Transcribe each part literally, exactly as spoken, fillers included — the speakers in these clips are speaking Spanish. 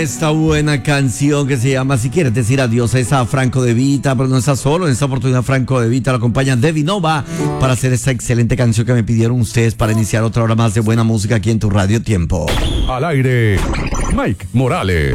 Esta buena canción que se llama Si quieres decir adiós es a Franco De Vita, pero no está solo. En esta oportunidad Franco De Vita lo acompaña Debbie Nova para hacer esta excelente canción que me pidieron ustedes para iniciar otra hora más de buena música aquí en tu Radio Tiempo. Al aire, Mike Morales.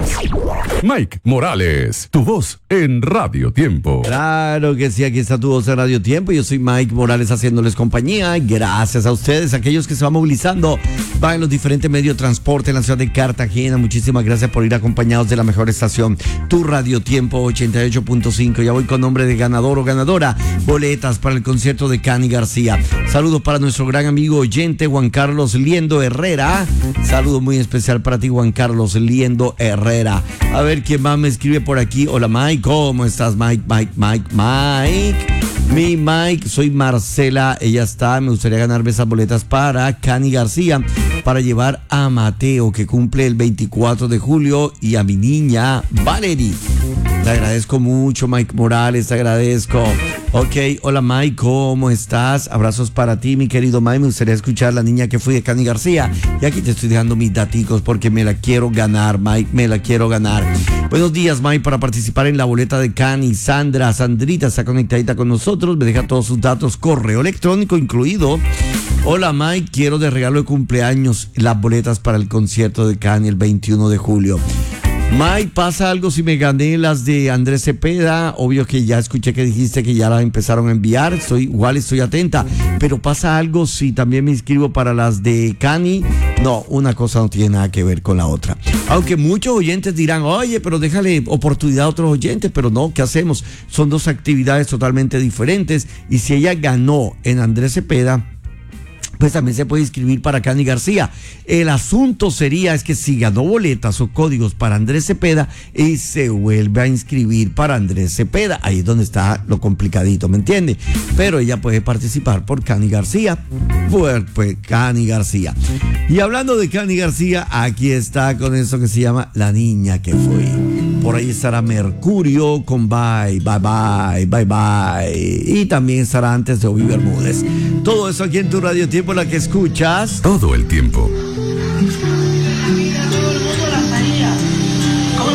Mike Morales, tu voz en Radio Tiempo. Claro que sí, aquí está tu voz en Radio Tiempo. Yo soy Mike Morales haciéndoles compañía. Gracias a ustedes, aquellos que se van movilizando, van en los diferentes medios de transporte en la ciudad de Cartagena. Muchísimas gracias por ir acompañados de la mejor estación, tu Radio Tiempo ochenta y ocho punto cinco. Ya voy con nombre de ganador o ganadora, boletas para el concierto de Cani García. Saludos para nuestro gran amigo oyente Juan Carlos Liendo Herrera. Saludo muy especial para ti, Juan Carlos Liendo Herrera. A ver quién más me escribe por aquí. Hola Mike, ¿cómo estás? Mike, Mike, Mike, Mike. Mi Mike, soy Marcela, ella está, me gustaría ganarme esas boletas para Cani García, para llevar a Mateo, que cumple el veinticuatro de julio, y a mi niña Valerie. Te agradezco mucho, Mike Morales, te agradezco. Ok, hola Mike, ¿cómo estás? Abrazos para ti, mi querido Mike. Me gustaría escuchar La niña que fui de Cani García. Y aquí te estoy dejando mis daticos porque me la quiero ganar, Mike, me la quiero ganar. Buenos días, Mike, para participar en la boleta de Cani. Sandra, Sandrita está conectadita con nosotros, me deja todos sus datos, correo electrónico incluido. Hola Mike, quiero de regalo de cumpleaños las boletas para el concierto de Cani el veintiuno de julio. Mike, ¿pasa algo si me gané las de Andrés Cepeda? Obvio que ya escuché que dijiste que ya las empezaron a enviar, estoy, igual estoy atenta, pero ¿pasa algo si también me inscribo para las de Cani? No, una cosa no tiene nada que ver con la otra. Aunque muchos oyentes dirán, oye, pero déjale oportunidad a otros oyentes, pero no, ¿qué hacemos? Son dos actividades totalmente diferentes, y si ella ganó en Andrés Cepeda, pues también se puede inscribir para Cani García. El asunto sería es que si ganó boletas o códigos para Andrés Cepeda y se vuelve a inscribir para Andrés Cepeda, ahí es donde está lo complicadito, ¿me entiende? Pero ella puede participar por Cani García, pues, pues Cani García. Y hablando de Cani García, aquí está con eso que se llama La niña que fui. Por ahí estará Mercurio con Bye, Bye, Bye, Bye, Bye. Y también estará antes de Obi Bermúdez. Todo eso aquí en tu Radio Tiempo, la que escuchas todo el tiempo.